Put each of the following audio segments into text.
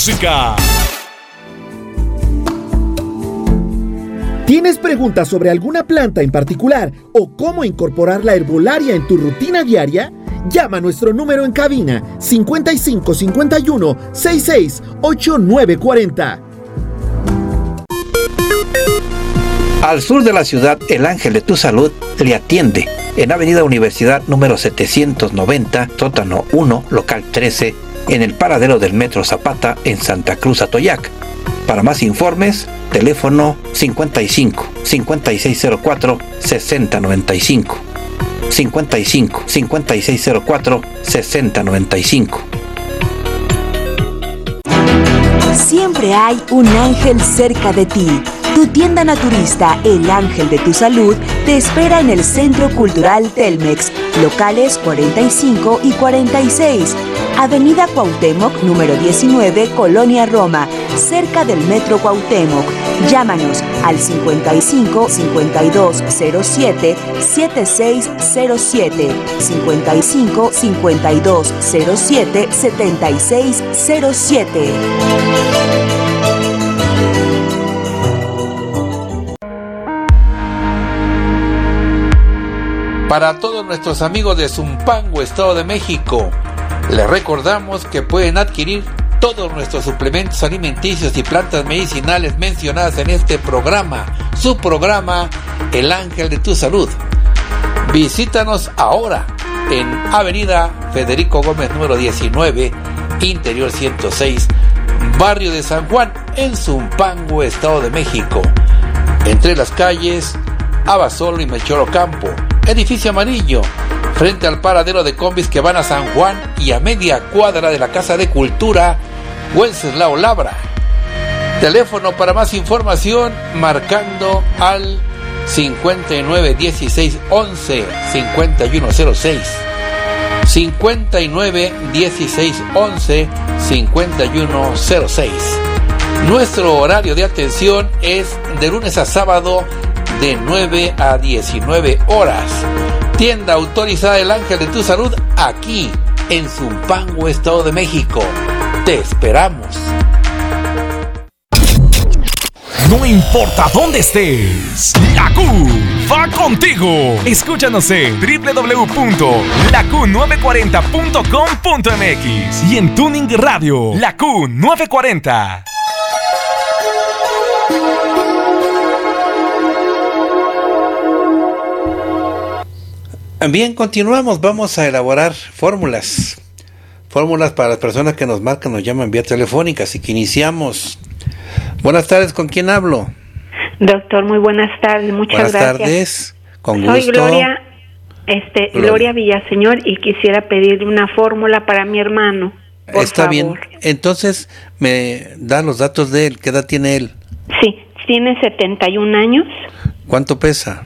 música. ¿Tienes preguntas sobre alguna planta en particular o cómo incorporar la herbolaria en tu rutina diaria? Llama a nuestro número en cabina 55 51 66 8940. Al sur de la ciudad, el Ángel de tu Salud le atiende en Avenida Universidad número 790, sótano 1, local 13, en el paradero del Metro Zapata en Santa Cruz, Atoyac. Para más informes, teléfono 55 5604 6095. 55 5604 6095. Siempre hay un ángel cerca de ti. Tu tienda naturista, El Ángel de tu Salud, te espera en el Centro Cultural Telmex, locales 45 y 46, Avenida Cuauhtémoc, número 19, Colonia Roma, cerca del Metro Cuauhtémoc. Llámanos al 55 52 07 7607, 55 52 07 7607. Para todos nuestros amigos de Zumpango, Estado de México, les recordamos que pueden adquirir todos nuestros suplementos alimenticios y plantas medicinales mencionadas en este programa, su programa El Ángel de tu Salud. Visítanos ahora en Avenida Federico Gómez número 19, Interior 106, Barrio de San Juan, en Zumpango, Estado de México, entre las calles Abasolo y Melchor Ocampo. Edificio amarillo, frente al paradero de combis que van a San Juan y a media cuadra de la Casa de Cultura Wenceslao Labra. Teléfono para más información marcando al 59 16 11 5106, 59 16 11 5106. Nuestro horario de atención es de lunes a sábado de 9 a 19 horas. Tienda autorizada El Ángel de tu Salud, aquí en Zumpango, Estado de México. Te esperamos. No importa dónde estés, la Q va contigo. Escúchanos en www.laQ940.com.mx y en Tuning Radio, la Q940. Bien, continuamos. Vamos a elaborar fórmulas para las personas que nos marcan, nos llaman vía telefónica, así que iniciamos. Buenas tardes, ¿con quién hablo? Doctor, muy buenas tardes, muchas gracias. Buenas tardes, con gusto. Soy Gloria Villaseñor, y quisiera pedirle una fórmula para mi hermano, por Está favor. bien, entonces me da los datos de él. ¿Qué edad tiene él? Sí, tiene 71 años. ¿Cuánto pesa?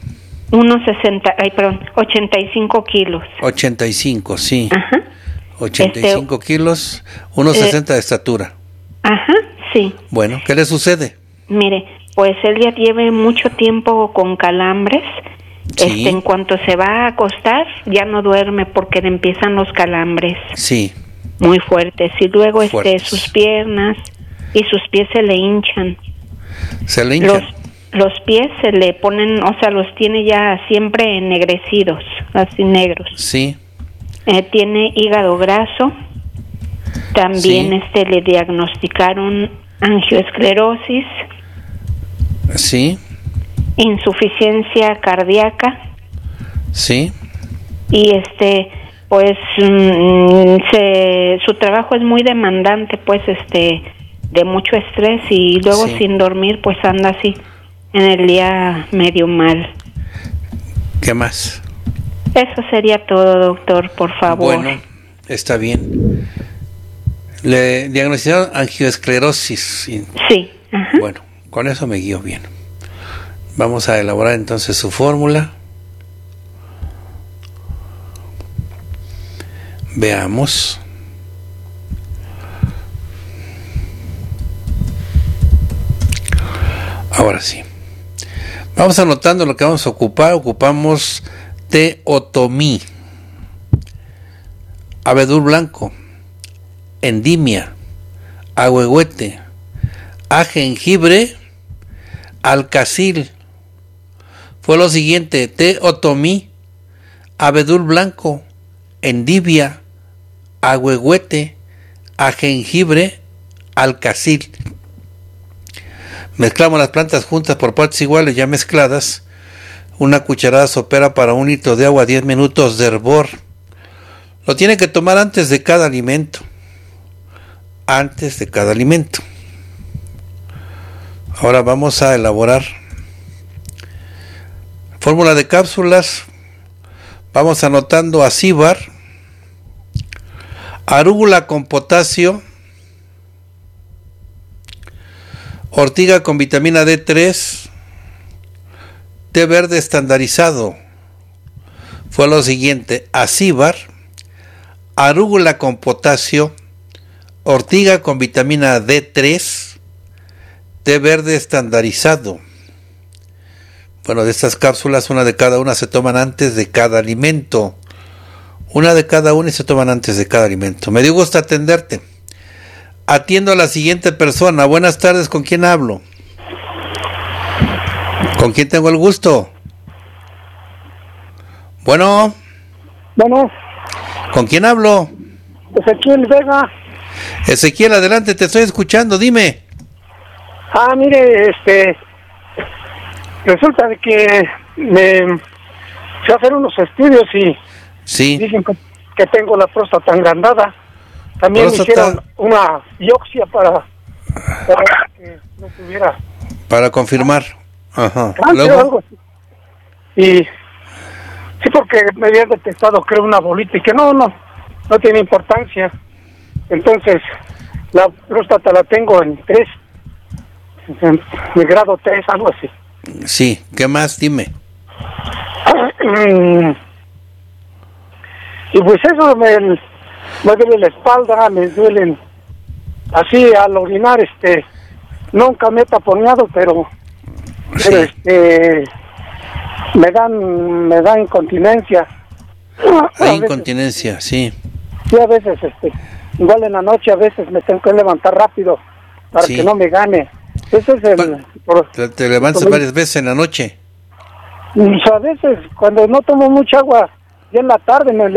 85 kilos. 85, sí. Ajá. 85 kilos, 1,60 de estatura. Ajá, sí. Bueno, ¿qué le sucede? Mire, pues él ya lleva mucho tiempo con calambres. Sí. En cuanto se va a acostar, ya no duerme porque le empiezan los calambres. Sí. Muy fuertes. Y luego Fuertes. sus piernas y sus pies se le hinchan. ¿Se le hinchan? Los pies se le ponen, o sea, los tiene ya siempre ennegrecidos, así negros. Sí. Tiene hígado graso. También Sí. le diagnosticaron angioesclerosis. Sí. Insuficiencia cardíaca. Sí. Y pues su trabajo es muy demandante, pues de mucho estrés, y luego Sí. sin dormir pues anda así en el día medio mal. ¿Qué más? Eso sería todo, doctor, por favor. Bueno, está bien. Le diagnosticaron angioesclerosis. Sí. Ajá. Bueno, con eso me guío bien. Vamos a elaborar entonces su fórmula. Veamos. Ahora sí. Vamos anotando lo que vamos a ocupar. Ocupamos teotomí, abedul blanco, endimia, ahuehuete, a jengibre, alcacil. Fue lo siguiente: té otomí, abedul blanco, endivia, ahuehuete, a jengibre, alcacil. Mezclamos las plantas juntas por partes iguales ya mezcladas. Una cucharada sopera para 1 litro de agua, 10 minutos de hervor. Lo tiene que tomar antes de cada alimento. Antes de cada alimento. Ahora vamos a elaborar fórmula de cápsulas. Vamos anotando acíbar, arúgula con potasio, ortiga con vitamina D3, té verde estandarizado. Fue lo siguiente: acíbar, arúgula con potasio, ortiga con vitamina D3, té verde estandarizado. Bueno, de estas cápsulas, una de cada una se toman antes de cada alimento. Una de cada una y se toman antes de cada alimento. Me dio gusto atenderte. Atiendo a la siguiente persona. Buenas tardes, ¿con quién hablo? ¿Con quién tengo el gusto? Bueno. Bueno. ¿Con quién hablo? Ezequiel Vega. Ezequiel, adelante, te estoy escuchando, dime. Mire, resulta de que me fui a hacer unos estudios y sí, dicen que tengo la próstata engrandada. También me hicieron una biopsia para que no tuviera... Para confirmar. Ajá. Cáncer, algo así. Y sí, porque me habían detectado, creo, una bolita y que no tiene importancia. Entonces, la próstata la tengo en 3, en el grado 3, algo así. Sí, ¿qué más? Dime. Y pues eso me duele la espalda, me duelen así al orinar, nunca me he taponeado, pero Sí. me da incontinencia. Hay incontinencia, sí. Sí, a veces, igual en la noche a veces me tengo que levantar rápido para Sí. que no me gane. Ese es el... ¿Te levantas varias veces en la noche? A veces, cuando no tomo mucha agua, ya en la tarde me